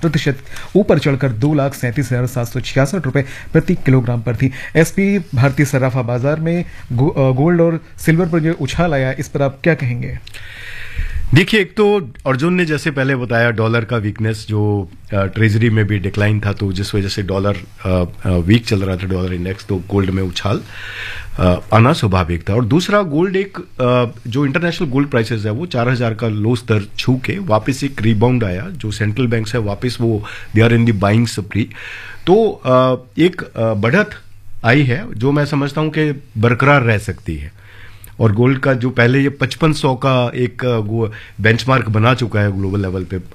प्रतिशत ऊपर चढ़कर 2,37,766 रुपए प्रति किलोग्राम पर थी। एसपी भारतीय सराफा बाजार में गोल्ड और सिल्वर पर जो उछाल आया, इस पर आप क्या कहेंगे? देखिए, एक तो अर्जुन ने जैसे पहले बताया डॉलर का वीकनेस, जो ट्रेजरी में भी डिक्लाइन था, तो जिस वजह से डॉलर वीक चल रहा था, डॉलर इंडेक्स, तो गोल्ड में उछाल आना स्वाभाविक था। और दूसरा, गोल्ड एक जो इंटरनेशनल गोल्ड प्राइसेस है वो 4,000 का लो स्तर छू के वापस एक रिबाउंड आया, जो सेंट्रल बैंक है वापस वो they are in the buying स्प्री, तो एक बढ़त आई है जो मैं समझता हूं कि बरकरार रह सकती है। और गोल्ड का जो पहले ये 5500 का एक बेंचमार्क बना चुका है ग्लोबल लेवल पे,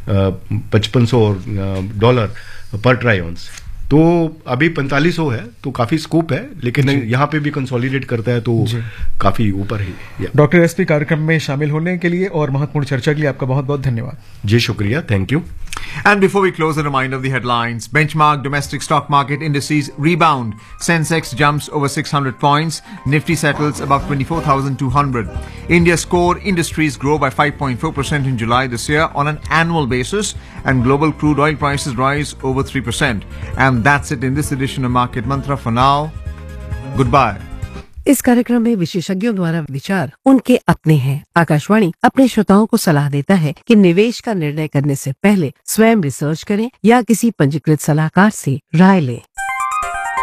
$5500 पर ट्राई ऑन्स, तो अभी 4500 है, तो काफी स्कोप है, लेकिन यहाँ पे भी कंसोलिडेट करता है तो काफी ऊपर ही। डॉक्टर एसपी, कार्यक्रम में शामिल होने के लिए और महत्वपूर्ण चर्चा के लिए आपका बहुत बहुत धन्यवाद। जी शुक्रिया, thank you. And before we close, a reminder of the headlines. Benchmark domestic stock market indices rebound. Sensex jumps over 600 points. Nifty settles above 24,200. India's core industries grow by 5.4% in July this year on an annual basis, and global crude oil prices rise over 3%. And that's it in this edition of Market Mantra. For now, goodbye. इस कार्यक्रम में विशेषज्ञों द्वारा विचार उनके अपने हैं। आकाशवाणी अपने श्रोताओं को सलाह देता है कि निवेश का निर्णय करने से पहले स्वयं रिसर्च करें या किसी पंजीकृत सलाहकार से राय लें।